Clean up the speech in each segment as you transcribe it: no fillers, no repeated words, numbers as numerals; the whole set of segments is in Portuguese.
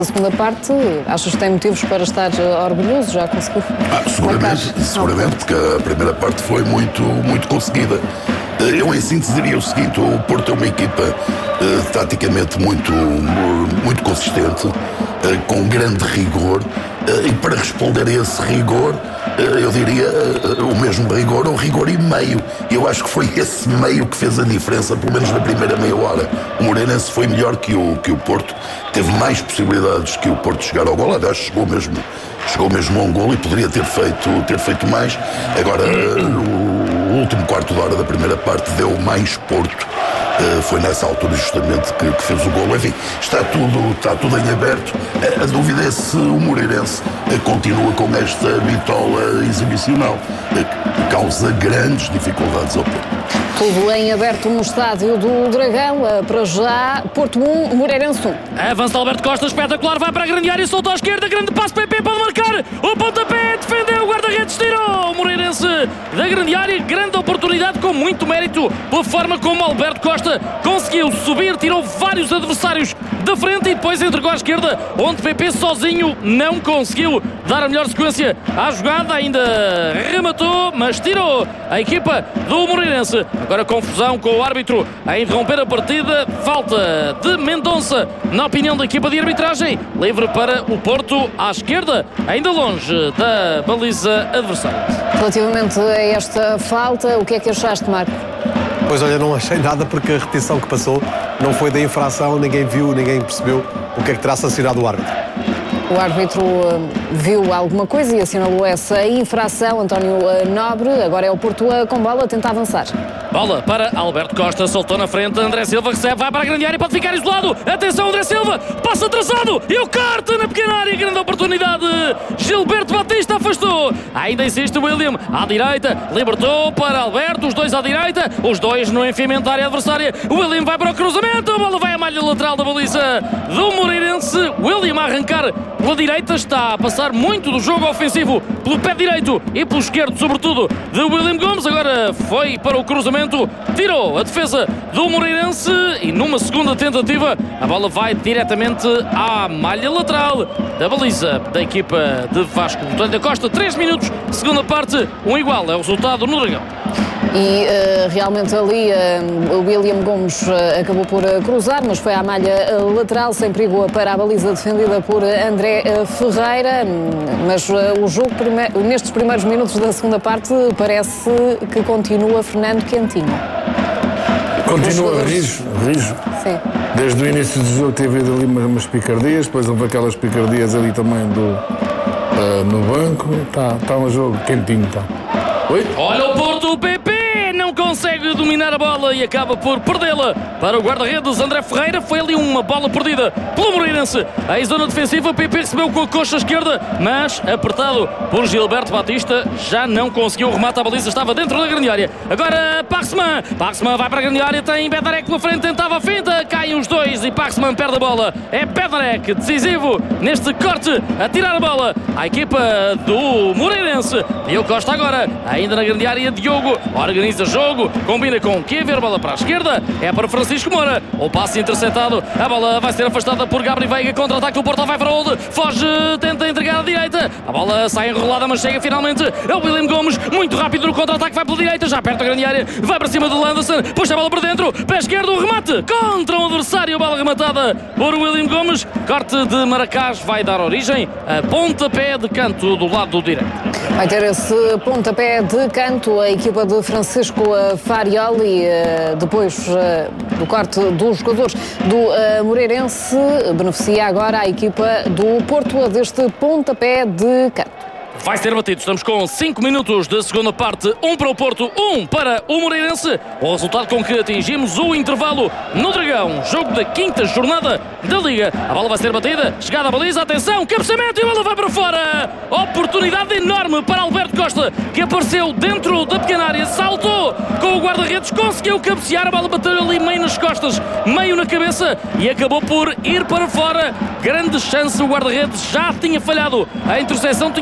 A segunda parte, achas que tem motivos para estar orgulhoso? Já conseguiu? Seguramente, porque a primeira parte foi muito conseguida. Eu, em síntese, diria o seguinte: o Porto é uma equipa taticamente muito consistente, com grande rigor, e para responder a esse rigor, eu diria o mesmo rigor, ou rigor e meio. Eu acho que foi esse meio que fez a diferença, pelo menos na primeira meia hora. O Moreirense foi melhor que o Porto, teve mais possibilidades que o Porto de chegar ao gol. Aliás, chegou mesmo a um gol e poderia ter feito mais. Agora, o último quarto de hora da primeira parte deu mais Porto. Foi nessa altura justamente que fez o gol. Enfim, está tudo em aberto. A dúvida é se o Moreirense continua com esta bitola exibicional, que causa grandes dificuldades ao Porto. Tudo em aberto no estádio do Dragão. Para já, Porto 1, Moreirense 1. Avança Alberto Costa, espetacular, vai para a grande área, soltou à esquerda, grande passo, PP pode marcar, o pontapé, defendeu, o guarda-redes tirou, o Moreirense da grande área, grande oportunidade com muito mérito, pela forma como Alberto Costa conseguiu subir, tirou vários adversários da frente e depois entregou à esquerda, onde PP sozinho não conseguiu dar a melhor sequência à jogada, ainda rematou, mas tirou a equipa do Moreirense. Agora confusão com o árbitro a interromper a partida, falta de Mendonça na opinião da equipa de arbitragem, livre para o Porto à esquerda, ainda longe da baliza adversária. Relativamente a esta falta, o que é que achaste, Marco? Pois olha, não achei nada porque a repetição que passou não foi da infração, ninguém viu, ninguém percebeu o que é que terá sancionado o árbitro. O árbitro viu alguma coisa e assinalou essa infração, António Nobre. Agora é o Porto com bola, tenta avançar. Bola para Alberto Costa, soltou na frente, André Silva recebe, vai para a grande área, pode ficar isolado. Atenção, André Silva, passa atrasado e o corte na pequena área, grande oportunidade. Gilberto Batista afastou. Ainda insiste o William, à direita, libertou para Alberto, os dois à direita, os dois no enfiamento da área adversária. O William vai para o cruzamento, a bola vai à malha lateral da baliza do Moreirense. William a arrancar pela direita, está a passar muito do jogo ofensivo pelo pé direito e pelo esquerdo, sobretudo, de William Gomes. Agora foi para o cruzamento, tirou a defesa do Moreirense e numa segunda tentativa a bola vai diretamente à malha lateral da baliza da equipa de Vasco Botelho da Costa. 3 minutos, segunda parte, 1-1 é o resultado no Dragão. E realmente ali o William Gomes acabou por cruzar, mas foi à malha lateral, sem perigo para a baliza defendida por André Ferreira. Mas o jogo, nestes primeiros minutos da segunda parte, parece que continua Fernando Quentinho. Continua rijo. Sim. Desde o início do jogo teve ali umas picardias, depois houve aquelas picardias ali também no banco. Está um jogo quentinho. Tá. Oi? Olha o Porto, o PP não consegue dominar a bola e acaba por perdê-la para o guarda-redes André Ferreira. Foi ali uma bola perdida pelo Moreirense em zona defensiva. O PP recebeu com a coxa esquerda, mas apertado por Gilberto Batista, já não conseguiu o remate à baliza, estava dentro da grande área. Agora Paxman vai para a grande área, tem Bednarek pela frente, tentava a finta, caem os dois e Paxman perde a bola. É Bednarek decisivo neste corte a tirar a bola à equipa do Moreirense. Diogo Costa agora, ainda na grande área, Diogo organiza jogo, combina com o Kiever, bola para a esquerda, é para Francisco Moura, o passe interceptado, a bola vai ser afastada por Gabriel Veiga, contra-ataque do Porto, vai para Olde, foge, tenta entregar à direita, a bola sai enrolada, mas chega finalmente, é o William Gomes, muito rápido no contra-ataque, vai pela direita, já perto da grande área, vai para cima do Landerson, puxa a bola para dentro, pé esquerdo, remate, contra o adversário, bola rematada por William Gomes, corte de Maracás, vai dar origem a pontapé de canto do lado direito. Vai ter esse pontapé de canto a equipa de Francisco Farioli, depois do corte dos jogadores do Moreirense, beneficia agora a equipa do Porto deste pontapé de canto. Vai ser batido, estamos com 5 minutos de segunda parte, 1 para o Porto, 1 para o Moreirense, o resultado com que atingimos o intervalo no Dragão, jogo da 5ª jornada da Liga. A bola vai ser batida, chegada à baliza, atenção, cabeceamento e a bola vai para fora, oportunidade enorme para Alberto Costa, que apareceu dentro da pequena área, saltou com o guarda-redes, conseguiu cabecear, a bola bateu ali meio nas costas, meio na cabeça e acabou por ir para fora. Grande chance, o guarda-redes já tinha falhado a interseção, tinha tudo para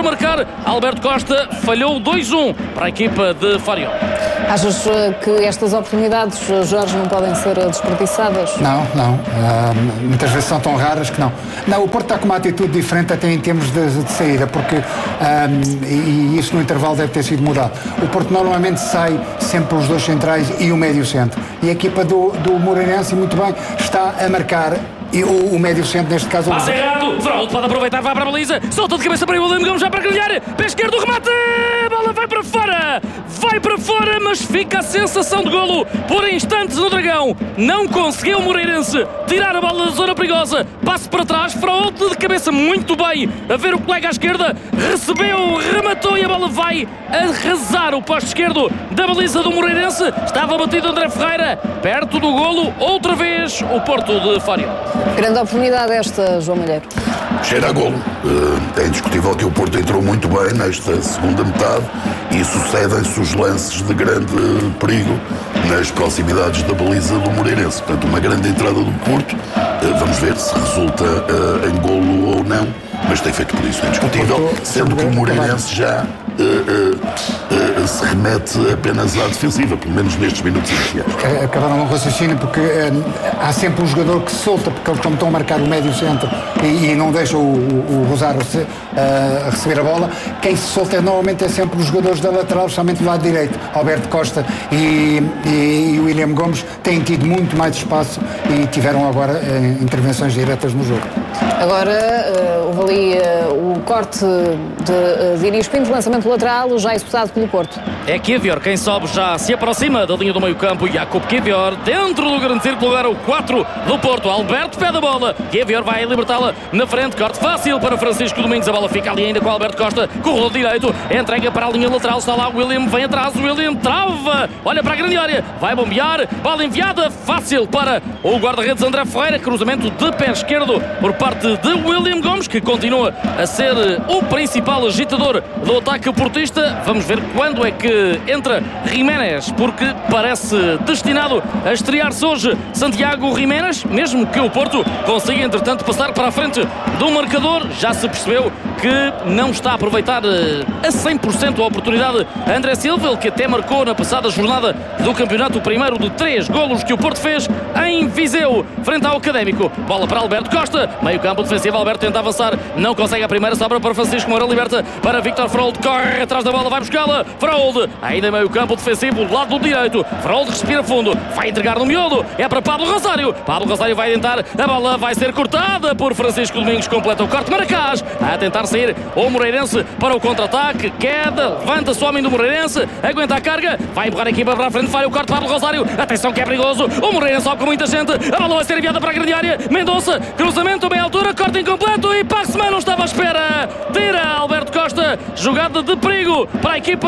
marcar. Alberto Costa falhou 2-1 para a equipa de Fariol. Achas que estas oportunidades, Jorge, não podem ser desperdiçadas? Não. Muitas vezes são tão raras que não. Não, o Porto está com uma atitude diferente até em termos de saída, porque e isso no intervalo deve ter sido mudado. O Porto normalmente sai sempre pelos dois centrais e o médio centro. E a equipa do Moreirense, muito bem, está a marcar. E o médio centro, neste caso... Passa errado, Frolde pode aproveitar, vai para a baliza, solta de cabeça para o William Gomes, já para grelhar, pé esquerdo, remate, a bola vai para fora, mas fica a sensação de golo, por instantes no Dragão, não conseguiu o Moreirense tirar a bola da zona perigosa, passe para trás, Frolde de cabeça muito bem, a ver o colega à esquerda, recebeu, rematou e a bola vai arrasar o poste esquerdo da baliza do Moreirense, estava batido André Ferreira, perto do golo, outra vez o Porto de Fariol. Grande oportunidade esta, João Malheiro. Cheira a golo. É indiscutível que o Porto entrou muito bem nesta segunda metade e sucedem-se os lances de grande perigo nas proximidades da baliza do Moreirense. Portanto, uma grande entrada do Porto. Vamos ver se resulta em golo ou não, mas tem feito por isso, é indiscutível, sendo que o Moreirense já se remete apenas à defensiva, pelo menos nestes minutos iniciais. Acabaram no raciocínio porque há sempre um jogador que se solta, porque eles estão a marcar o médio centro e não deixam o Rosário receber a bola. Quem se solta normalmente é sempre os jogadores da lateral, especialmente do lado direito. Alberto Costa e o William Gomes têm tido muito mais espaço e tiveram agora intervenções diretas no jogo. Agora houve ali o corte de Dinis Pinto, lançamento lateral, já executado pelo Porto. É Kivior quem sobe, já se aproxima da linha do meio-campo. Jacob Kivior dentro do grande círculo, agora o 4 do Porto. Alberto pede a bola, Kivior vai libertá-la na frente, corte fácil para Francisco Domingos. A bola fica ali ainda com Alberto Costa, corredor direito, entrega para a linha lateral, está lá o William, vem atrás, o William trava, olha para a grande área, vai bombear, bola enviada fácil para o guarda-redes André Ferreira, cruzamento de pé esquerdo por parte de William Gomes, que continua a ser o principal agitador do ataque portista. Vamos ver quando é que entra Jiménez, porque parece destinado a estrear-se hoje Santiago Jiménez, mesmo que o Porto consiga entretanto passar para a frente do marcador. Já se percebeu que não está a aproveitar a 100% a oportunidade André Silva, ele que até marcou na passada jornada do campeonato o primeiro de 3 golos que o Porto fez em Viseu frente ao Académico. Bola para Alberto Costa, meio campo defensivo, Alberto tenta avançar, não consegue a primeira, sobra para Francisco Moura, liberta para Victor Frolde, corre atrás da bola, vai buscá-la, Frolde, ainda meio campo defensivo, do lado direito, Frolde respira fundo, vai entregar no miolo, é para Pablo Rosário vai tentar, a bola vai ser cortada por Francisco Domingos, completa o corte, Maracás, a tentar sair o Moreirense para o contra-ataque, queda, levanta-se o homem do Moreirense, aguenta a carga, vai empurrar a equipa para a frente, falha o corte, Pablo Rosário, atenção que é perigoso, o Moreirense sobe com muita gente, a bola vai ser enviada para a grande área, Mendonça, cruzamento bem à altura, corte incompleto e Paxman não estava à espera, tira Alberto Costa, jogada de perigo para a equipa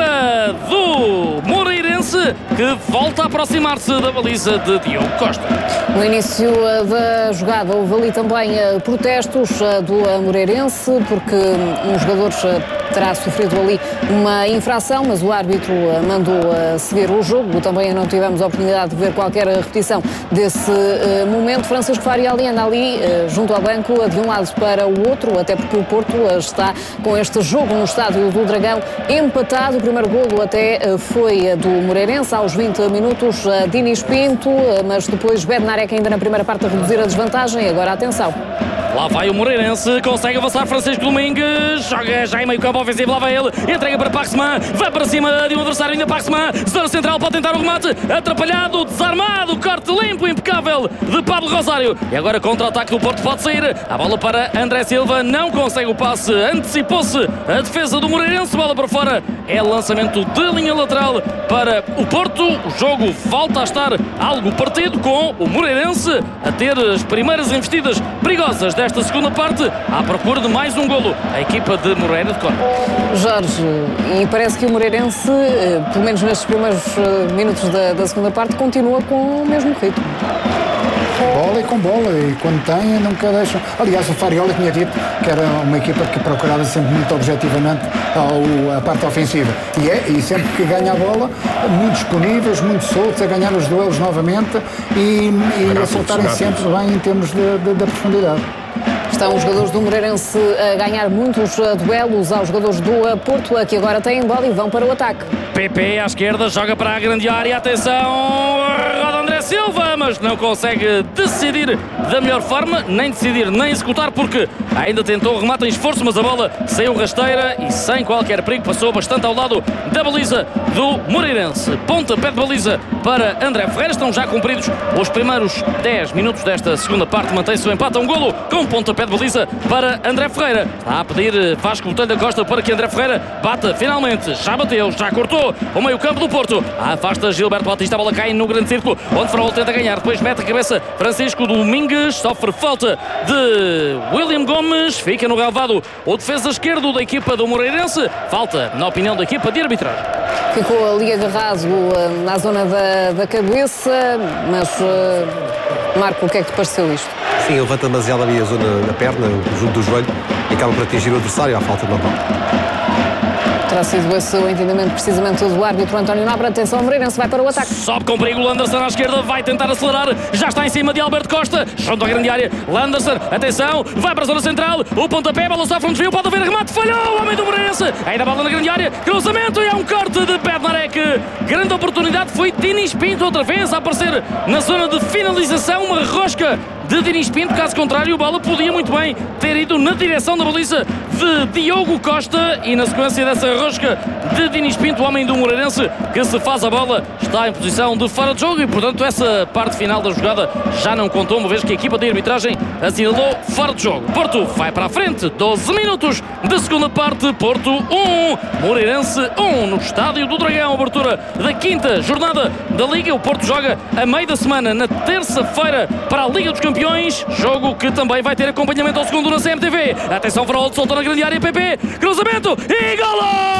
do Moreirense, que volta a aproximar-se da baliza de Diogo Costa. No início da jogada houve ali também protestos do Moreirense, porque um jogador terá sofrido ali uma infração, mas o árbitro mandou seguir o jogo. Também não tivemos a oportunidade de ver qualquer repetição desse momento. Francisco Fariol anda ali junto ao banco, de um lado para o outro, até porque o Porto está com este jogo no estádio do Dragão empatado. O primeiro golo até foi do Moreirense aos 20 minutos, Dinis Pinto, mas depois Bednarek ainda na primeira parte a reduzir a desvantagem. Agora atenção. Lá vai o Moreirense, consegue avançar Francisco Domingos, joga já em meio campo ofensivo, lá vai ele, entrega para Paxman, vai para cima de um adversário, ainda Paxman, zona central, pode tentar o remate, atrapalhado, desarmado, corte limpo, impecável de Pablo Rosário. E agora contra-ataque do Porto, pode sair, a bola para André Silva, não consegue o passe, antecipou-se a defesa do Moreirense, bola para fora, é lançamento de linha lateral para o Porto. O jogo volta a estar algo partido, com o Moreirense a ter as primeiras investidas perigosas desta segunda parte, à procura de mais um golo, a equipa de Moreira de Cónigo. Jorge, e parece que o Moreirense, pelo menos nestes primeiros minutos da segunda parte, continua com o mesmo ritmo. Bola e com bola, e quando tem nunca deixam. Aliás, o Fariol tinha dito que era uma equipa que procurava sempre muito objetivamente a parte ofensiva, e sempre que ganha a bola, muito disponíveis, muito soltos, a ganhar os duelos novamente e a soltarem sempre bem em termos da profundidade. Estão os jogadores do Moreirense a ganhar muitos duelos aos jogadores do Porto, que agora têm bola e vão para o ataque. PP à esquerda, joga para a grande área, atenção, roda André Silva, mas não consegue decidir da melhor forma, nem decidir, nem executar, porque ainda tentou o remate em esforço, mas a bola saiu rasteira e sem qualquer perigo, passou bastante ao lado da baliza do Moreirense. Pontapé de baliza para André Ferreira, estão já cumpridos os primeiros 10 minutos desta segunda parte, mantém-se o empate a um golo, com pontapé de baliza para André Ferreira. Está a pedir Vasco Botelho da Costa para que André Ferreira bata finalmente, já bateu, já cortou o meio campo do Porto, afasta Gilberto Batista, a bola cai no grande círculo, onde Farol tenta ganhar, depois mete a cabeça Francisco Domingues, sofre falta de William Gomes, fica no relvado o defesa esquerdo da equipa do Moreirense, falta na opinião da equipa de arbitragem. Ficou ali agarrado na zona da cabeça, mas Marco, o que é que te pareceu isto? Sim, ele levanta demasiado ali a zona da perna, junto do joelho, e acaba por atingir o adversário à falta normal. Terá sido esse o entendimento precisamente do árbitro António Nobre. Atenção, o Moreirense vai para o ataque. Sobe com perigo, Landerson à esquerda, vai tentar acelerar, já está em cima de Alberto Costa, junto à grande área, Landerson, atenção, vai para a zona central, o pontapé, a bola sofre um desvio, pode haver remate, falhou o homem do Moreirense, ainda a bola na grande área, cruzamento e há um corte de Bednarek, grande oportunidade, foi Dinis Pinto outra vez a aparecer na zona de finalização, uma rosca de Dinis Pinto, caso contrário a bola podia muito bem ter ido na direção da baliza de Diogo Costa e na sequência dessa rosca de Dinis Pinto, o homem do Moreirense que se faz a bola, está em posição de fora de jogo e portanto essa parte final da jogada já não contou, uma vez que a equipa de arbitragem assinalou fora de jogo. Porto vai para a frente, 12 minutos de segunda parte, Porto 1, Moreirense 1 no Estádio do Dragão, abertura da quinta jornada da Liga. O Porto joga a meio da semana, na terça-feira, para a Liga dos Campeões, jogo que também vai ter acompanhamento ao segundo na CMTV. Atenção, Farol soltou na grande área, PP, cruzamento e golo!